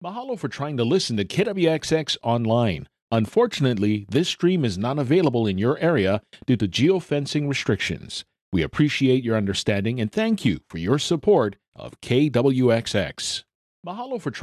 Mahalo for trying to listen to KWXX online. Unfortunately, this stream is not available in your area due to geofencing restrictions. We appreciate your understanding and thank you for your support of KWXX. Mahalo for trying